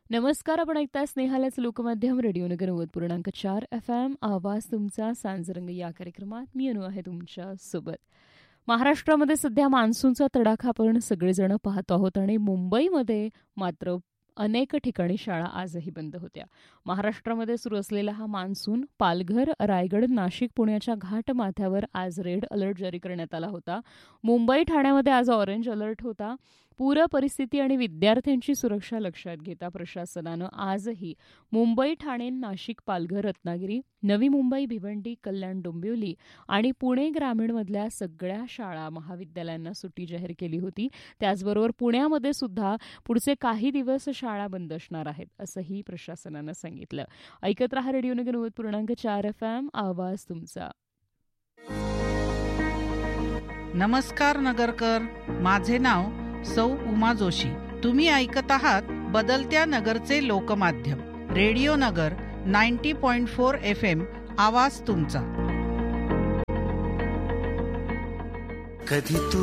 नमस्कार, आपण ऐकताय स्नेहालयाचं लोकमाध्यम रेडिओ नगर 90.4 FM. आवाज तुमचा सांजरंग या कार्यक्रमात मी अनु आहे तुमच्या सोबत. महाराष्ट्रामध्ये सध्या मान्सूनचा तडाखा आपण सगळेजण पाहत आहोत आणि मुंबईमध्ये मात्र अनेक ठिकाणी शाळा आजही बंद होत्या. महाराष्ट्रामध्ये सुरू असलेला हा मान्सून पालघर, रायगड, नाशिक, पुण्याच्या घाटमाथ्यावर आज रेड अलर्ट जारी करण्यात आला होता. मुंबई, ठाण्यामध्ये आज ऑरेंज अलर्ट होता. पूर परिस्थिती आणि विद्यार्थ्यांची सुरक्षा लक्षात घेता प्रशासनानं आजही मुंबई, ठाणे, नाशिक, पालघर, रत्नागिरी, नवी मुंबई, भिवंडी, कल्याण, डोंबिवली आणि पुणे ग्रामीणमधल्या सगळ्या शाळा महाविद्यालयांना सुट्टी जाहीर केली होती. त्याचबरोबर पुण्यामध्ये सुद्धा पुढचे काही दिवस शाळा बंद असणार आहेत असंही प्रशासनानं सांगितलं. ऐकत रहा रेडिओ नगर 90.4 FM. आवाज तुमचा. नमस्कार नगरकर, माझे नाव सौ उमा जोशी. तुम्ही ऐकत आहात बदलत्या नगरचे लोकमाध्यम रेडिओ नगर 90.4 FM. आवाज तुमचा. कधी तू